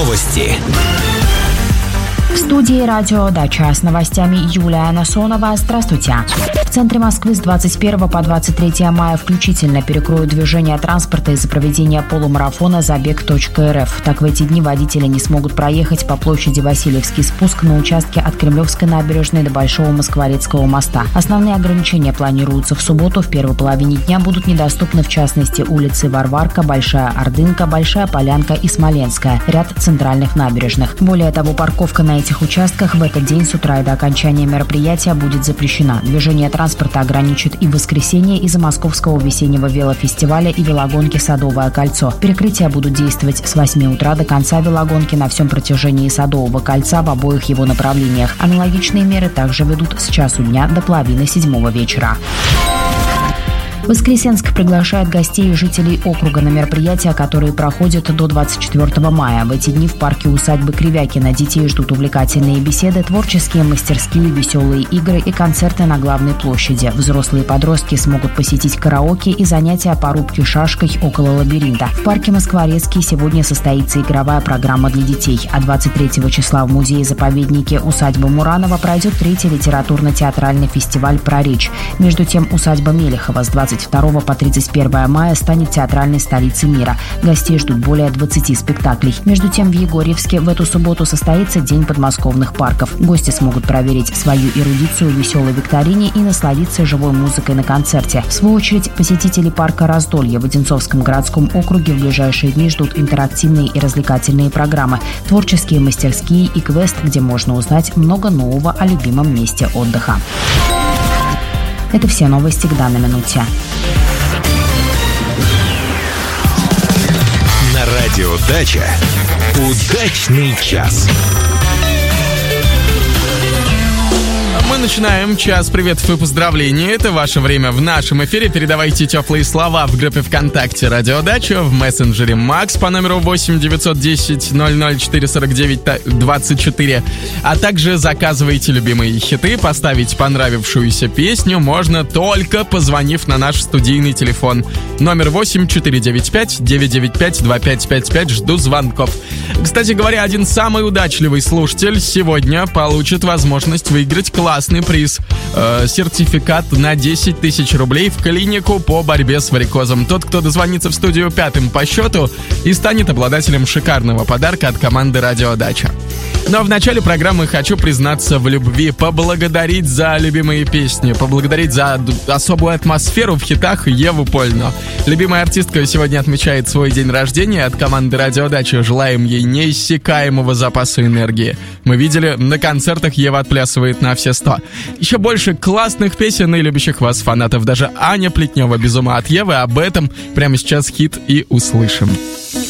Новости. В студии «Радио Дача» с новостями Юлия Насонова. Здравствуйте. В центре Москвы с 21 по 23 мая включительно перекроют движение транспорта из-за проведения полумарафона «Забег.РФ». Так, в эти дни водители не смогут проехать по площади Васильевский спуск на участке от Кремлевской набережной до Большого Москворецкого моста. Основные ограничения планируются в субботу. В первой половине дня будут недоступны, в частности, улицы Варварка, Большая Ордынка, Большая Полянка и Смоленская, ряд центральных набережных. Более того, парковка на этих участках в этот день с утра и до окончания мероприятия будет запрещена. Движение транспорта ограничит и в воскресенье из-за Московского весеннего велофестиваля и велогонки «Садовое кольцо». Перекрытия будут действовать с 8 утра до конца велогонки на всем протяжении Садового кольца в обоих его направлениях. Аналогичные меры также ведут с часу дня до половины 7 вечера. Воскресенск приглашает гостей и жителей округа на мероприятия, которые проходят до 24 мая. В эти дни в парке усадьбы Кривякина детей ждут увлекательные беседы, творческие мастерские, веселые игры и концерты на главной площади. Взрослые подростки смогут посетить караоке и занятия по рубке шашкой около лабиринта. В парке Москворецкий сегодня состоится игровая программа для детей, а 23 числа в музее-заповеднике усадьбы Муранова пройдет 3-й литературно-театральный фестиваль «Проречь». Между тем, усадьба Мелехова с 22 по 31 мая станет театральной столицей мира. Гостей ждут более 20 спектаклей. Между тем, в Егорьевске в эту субботу состоится День подмосковных парков. Гости смогут проверить свою эрудицию в веселой викторине и насладиться живой музыкой на концерте. В свою очередь, посетители парка Раздолье в Одинцовском городском округе в ближайшие дни ждут интерактивные и развлекательные программы, творческие мастерские и квест, где можно узнать много нового о любимом месте отдыха. Это все новости к данной минуте. На радио Дача. Удачный час. Мы начинаем час приветов и поздравлений. Это ваше время в нашем эфире. Передавайте теплые слова в группе ВКонтакте «Радио Дача», в мессенджере Макс по номеру 8 910 004 49 24. А также заказывайте любимые хиты. Поставить понравившуюся песню можно только позвонив на наш студийный телефон. Номер 8 495 995 2555. Жду звонков. Кстати говоря, один самый удачливый слушатель сегодня получит возможность выиграть классный приз. Сертификат на 10 тысяч рублей в клинику по борьбе с варикозом. Тот, кто дозвонится в студию 5-м по счету и станет обладателем шикарного подарка от команды «Радио Дача». Ну а в начале программы хочу признаться в любви, поблагодарить за любимые песни, поблагодарить за особую атмосферу в хитах Еву Польну. Любимая артистка сегодня отмечает свой день рождения. От команды «Радио Дача» желаем ей неиссякаемого запаса энергии. Мы видели, на концертах Ева отплясывает на все 100. Еще больше классных песен и любящих вас фанатов. Даже Аня Плетнева без ума от Евы. Об этом прямо сейчас хит и услышим.